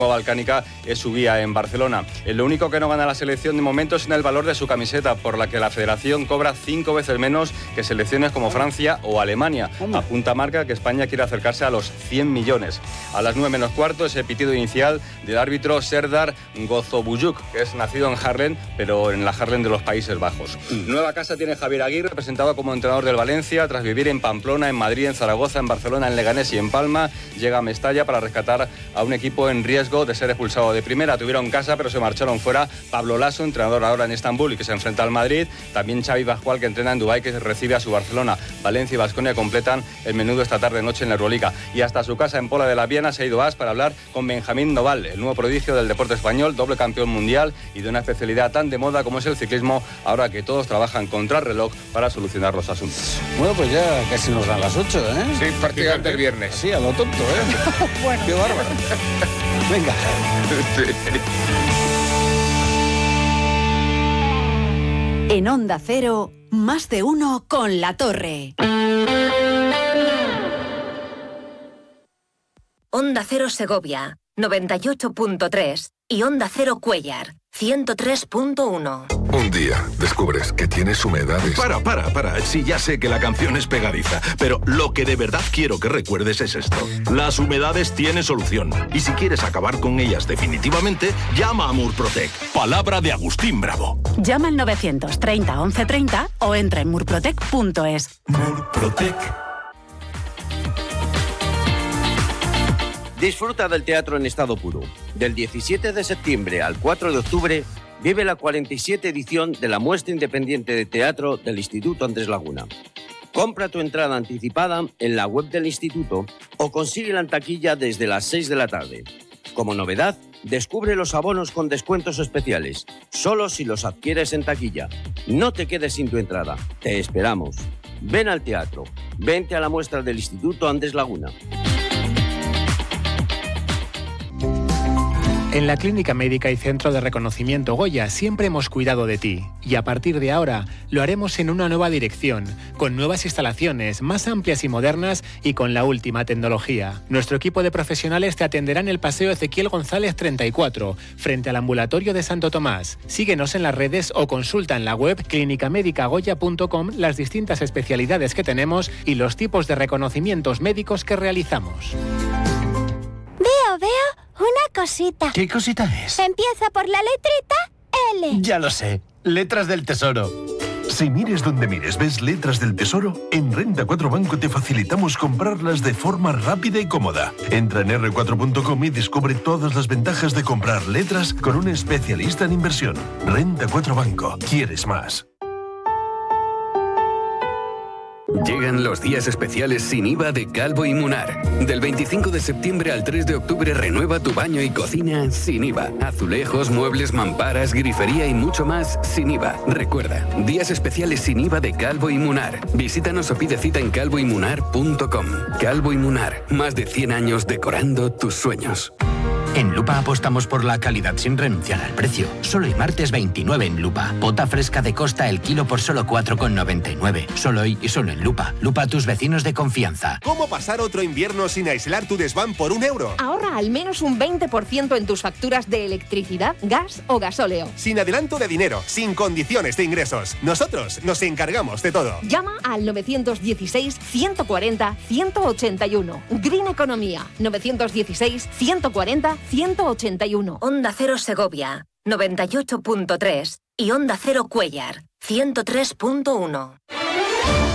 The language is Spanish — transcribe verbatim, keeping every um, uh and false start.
balcánica es su guía en Barcelona. Lo único que no gana la selección de momento es en el valor de su camiseta, por la que la federación cobra cinco veces menos que selecciones como Francia o Alemania. Apunta Marca que España quiere acercarse a los cien millones. A las nueve menos cuarto, ese pitido inicial del árbitro Serdar Gozobuyuk, que es nacido en Haarlem, pero en la Haarlem de los Países Bajos. Nueva casa tiene Javier Aguirre, presentado como entrenador del Valencia, tras vivir en Pamplona, en Madrid, en Zaragoza, en Barcelona, en Leganés y en Palma. Llega a Mestalla para rescatar a un equipo en riesgo de ser expulsado de primera. Tuvieron casa, pero se marcharon fuera. Pablo Lasso, entrenador ahora en Estambul y que se enfrenta al Madrid. También Xavi Pascual, que entrena en Dubái, que recibe a su Barcelona. Valencia y Baskonia completan el menudo esta tarde-noche en la Euroliga. Y hasta su casa en Pola de la Viana se ha ido As para hablar con Benjamín Noval, el nuevo prodigio del deporte español, doble campeón mundial y de una especialidad tan de moda como es el ciclismo, ahora que todos trabajan contra reloj para solucionar los asuntos. Bueno, pues ya casi nos dan las ocho, ¿eh? Sí, prácticamente el viernes. Sí, a lo tonto, ¿eh? Bueno, qué bárbaro. Venga. En Onda Cero, más de uno con La Torre. Onda Cero Segovia, noventa y ocho punto tres y Onda Cero Cuéllar, ciento tres punto uno. Un día descubres que tienes humedades. Para, para, para. Sí, ya sé que la canción es pegadiza, pero lo que de verdad quiero que recuerdes es esto. Las humedades tienen solución. Y si quieres acabar con ellas definitivamente, llama a Murprotec. Palabra de Agustín Bravo. Llama al novecientos treinta once treinta o entra en murprotec punto es. Murprotec. Disfruta del teatro en estado puro. Del diecisiete de septiembre al cuatro de octubre, vive la cuarenta y siete edición de la Muestra Independiente de Teatro del Instituto Andrés Laguna. Compra tu entrada anticipada en la web del instituto o consíguela en taquilla desde las seis de la tarde. Como novedad, descubre los abonos con descuentos especiales, solo si los adquieres en taquilla. No te quedes sin tu entrada, te esperamos. Ven al teatro, vente a la muestra del Instituto Andrés Laguna. En la Clínica Médica y Centro de Reconocimiento Goya siempre hemos cuidado de ti y a partir de ahora lo haremos en una nueva dirección, con nuevas instalaciones más amplias y modernas y con la última tecnología. Nuestro equipo de profesionales te atenderá en el Paseo Ezequiel González treinta y cuatro, frente al ambulatorio de Santo Tomás. Síguenos en las redes o consulta en la web clínica médica goya punto com las distintas especialidades que tenemos y los tipos de reconocimientos médicos que realizamos. Veo, veo una cosita. ¿Qué cosita es? Empieza por la letrita L. Ya lo sé, letras del tesoro. Si mires donde mires ves letras del tesoro, en Renta cuatro Banco te facilitamos comprarlas de forma rápida y cómoda. Entra en erre cuatro punto com y descubre todas las ventajas de comprar letras con un especialista en inversión. Renta cuatro Banco. ¿Quieres más? Llegan los días especiales sin I V A de Calvo y Munar. Del veinticinco de septiembre al tres de octubre renueva tu baño y cocina sin I V A. Azulejos, muebles, mamparas, grifería y mucho más sin I V A. Recuerda, días especiales sin I V A de Calvo y Munar. Visítanos o pide cita en calvo y munar punto com. Calvo y Munar, más de cien años decorando tus sueños. En Lupa apostamos por la calidad sin renunciar al precio. Solo hoy martes veintinueve en Lupa. Bota fresca de Costa el kilo por solo cuatro con noventa y nueve. Solo hoy y solo en Lupa. Lupa, tus vecinos de confianza. ¿Cómo pasar otro invierno sin aislar tu desván por un euro? Ahorra al menos un veinte por ciento en tus facturas de electricidad, gas o gasóleo. Sin adelanto de dinero, sin condiciones de ingresos. Nosotros nos encargamos de todo. Llama al novecientos dieciséis, ciento cuarenta, ciento ochenta y uno. Green Economía. novecientos dieciséis, ciento cuarenta, ciento ochenta y uno. Onda Cero Segovia, noventa y ocho punto tres y Onda Cero Cuéllar, ciento tres punto uno.